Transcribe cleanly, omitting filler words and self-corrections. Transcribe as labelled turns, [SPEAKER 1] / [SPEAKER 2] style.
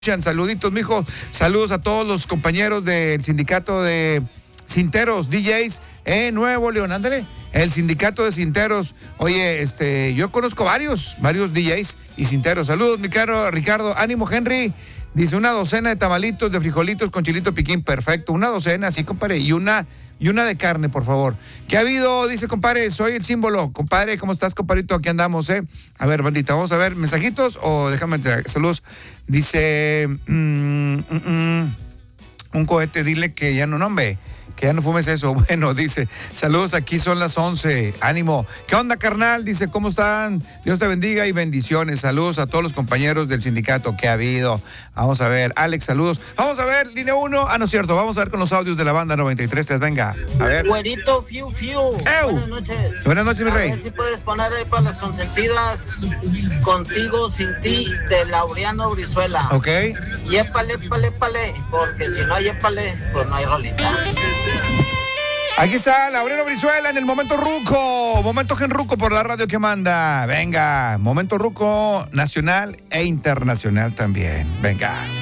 [SPEAKER 1] Saluditos, mijo. Saludos a todos los compañeros del sindicato de cinteros, DJs en Nuevo León. Ándale, el sindicato de cinteros. Oye, yo conozco varios DJs y cinteros. Saludos, mi caro Ricardo. Ánimo, Henry. Dice, una docena de tamalitos, de frijolitos con chilito piquín. Perfecto, una docena, sí, compadre. Y una de carne, por favor. ¿Qué ha habido? Dice, compadre, soy el símbolo. Compadre, ¿cómo estás, compadrito? Aquí andamos, ¿eh? A ver, bandita, vamos a ver, ¿mensajitos o déjame entrar? Saludos. Dice, un cohete, dile que ya no, hombre, que ya no fumes eso. Bueno, dice, saludos, aquí son las 11, ánimo. ¿Qué onda, carnal? Dice, ¿cómo están? Dios te bendiga y bendiciones. Saludos a todos los compañeros del sindicato que ha habido. Vamos a ver, Alex, saludos. Vamos a ver, línea 1. No es cierto, vamos a ver con los audios de la banda 93. Venga, a ver.
[SPEAKER 2] Güerito, fiu. Buenas noches.
[SPEAKER 1] Buenas noches, mi rey.
[SPEAKER 2] A ver si puedes poner ahí para las consentidas, Contigo, Sin Ti, de Laureano Brizuela.
[SPEAKER 1] Ok.
[SPEAKER 2] Y épale, porque si no hay épale, pues no hay rolita.
[SPEAKER 1] Aquí está Laureano Brizuela en el Momento Ruco. Momento Genruco por la radio que manda. Venga, Momento Ruco nacional e internacional también. Venga.